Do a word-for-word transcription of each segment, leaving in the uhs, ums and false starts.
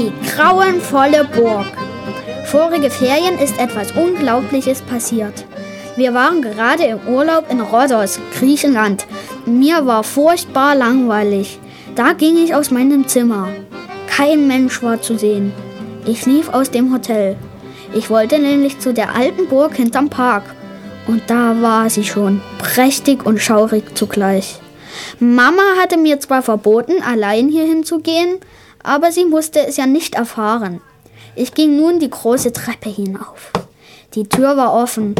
Die grauenvolle Burg. Vorige Ferien ist etwas Unglaubliches passiert. Wir waren gerade im Urlaub in Rhodos, Griechenland. Mir war furchtbar langweilig. Da ging ich aus meinem Zimmer. Kein Mensch war zu sehen. Ich lief aus dem Hotel. Ich wollte nämlich zu der alten Burg hinterm Park. Und da war sie schon, prächtig und schaurig zugleich. Mama hatte mir zwar verboten, allein hierhin zu gehen, aber sie musste es ja nicht erfahren. Ich ging nun die große Treppe hinauf. Die Tür war offen.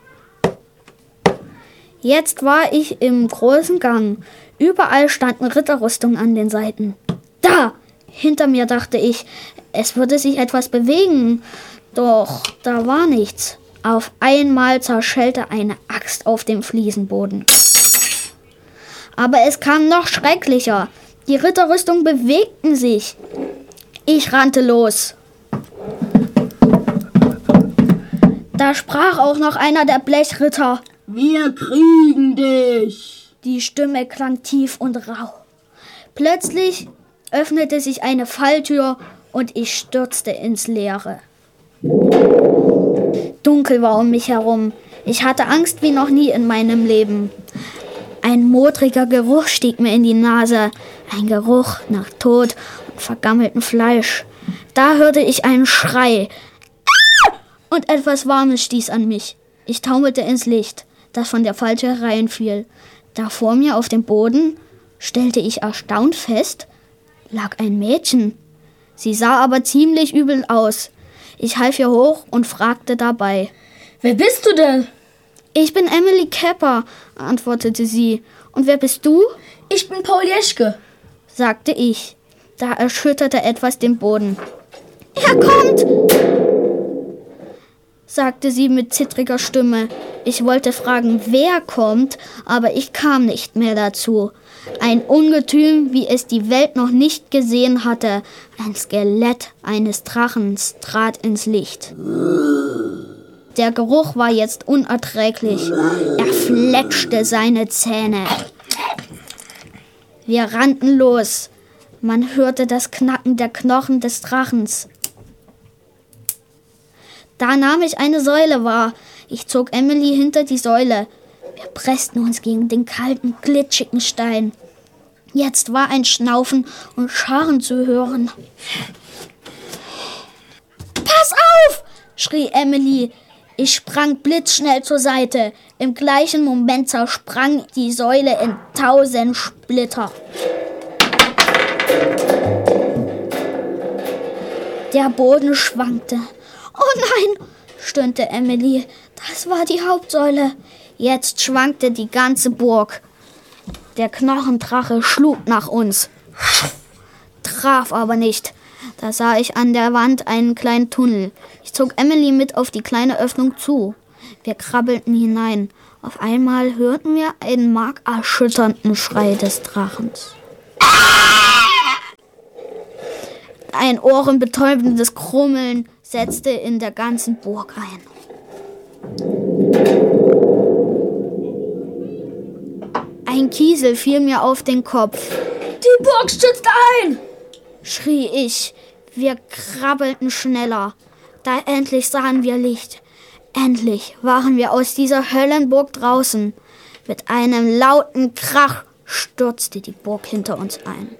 Jetzt war ich im großen Gang. Überall standen Ritterrüstungen an den Seiten. Da! Hinter mir dachte ich, es würde sich etwas bewegen. Doch da war nichts. Auf einmal zerschellte eine Axt auf dem Fliesenboden. Aber es kam noch schrecklicher. Die Ritterrüstungen bewegten sich. Ich rannte los. Da sprach auch noch einer der Blechritter. Wir kriegen dich! Die Stimme klang tief und rau. Plötzlich öffnete sich eine Falltür und ich stürzte ins Leere. Dunkel war um mich herum. Ich hatte Angst wie noch nie in meinem Leben. Ein modriger Geruch stieg mir in die Nase. Ein Geruch nach Tod und vergammeltem Fleisch. Da hörte ich einen Schrei. Und etwas Warmes stieß an mich. Ich taumelte ins Licht, das von der Falltür hereinfiel. Da vor mir auf dem Boden, stellte ich erstaunt fest, lag ein Mädchen. Sie sah aber ziemlich übel aus. Ich half ihr hoch und fragte dabei. Wer bist du denn? Ich bin Emily Kepper, antwortete sie. Und wer bist du? Ich bin Paul Jeschke, sagte ich. Da erschütterte etwas den Boden. Er kommt! sagte sie mit zittriger Stimme. Ich wollte fragen, wer kommt, aber ich kam nicht mehr dazu. Ein Ungetüm, wie es die Welt noch nicht gesehen hatte. Ein Skelett eines Drachens trat ins Licht. Der Geruch war jetzt unerträglich. Er fletschte seine Zähne. Wir rannten los. Man hörte das Knacken der Knochen des Drachens. Da nahm ich eine Säule wahr. Ich zog Emily hinter die Säule. Wir pressten uns gegen den kalten, glitschigen Stein. Jetzt war ein Schnaufen und Scharren zu hören. »Pass auf!« schrie Emily. Ich sprang blitzschnell zur Seite. Im gleichen Moment zersprang die Säule in tausend Splitter. Der Boden schwankte. »Oh nein«, stöhnte Emily, »das war die Hauptsäule.« Jetzt schwankte die ganze Burg. Der Knochendrache schlug nach uns, traf aber nicht. Da sah ich an der Wand einen kleinen Tunnel. Ich zog Emily mit auf die kleine Öffnung zu. Wir krabbelten hinein. Auf einmal hörten wir einen markerschütternden Schrei des Drachens. Ein ohrenbetäubendes Krummeln setzte in der ganzen Burg ein. Ein Kiesel fiel mir auf den Kopf. Die Burg stürzt ein! Schrie ich. Wir krabbelten schneller. Da endlich sahen wir Licht. Endlich waren wir aus dieser Höllenburg draußen. Mit einem lauten Krach stürzte die Burg hinter uns ein.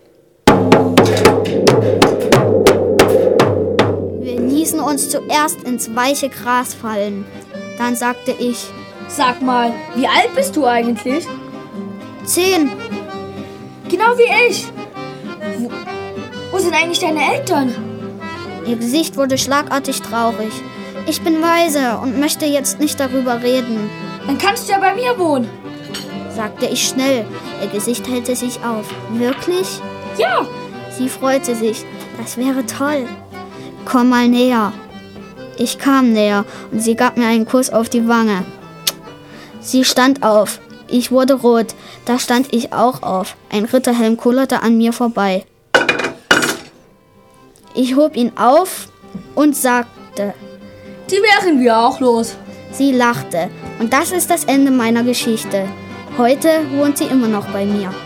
Wir ließen uns zuerst ins weiche Gras fallen. Dann sagte ich, Sag mal, wie alt bist du eigentlich? Zehn. Genau wie ich. Wo, wo sind eigentlich deine Eltern? Ihr Gesicht wurde schlagartig traurig. Ich bin weise und möchte jetzt nicht darüber reden. Dann kannst du ja bei mir wohnen, sagte ich schnell. Ihr Gesicht hellte sich auf. Wirklich? Ja. Sie freute sich. Das wäre toll. Komm mal näher. Ich kam näher und sie gab mir einen Kuss auf die Wange. Sie stand auf. Ich wurde rot. Da stand ich auch auf. Ein Ritterhelm kullerte an mir vorbei. Ich hob ihn auf und sagte, die wären wir auch los. Sie lachte. Und das ist das Ende meiner Geschichte. Heute wohnt sie immer noch bei mir.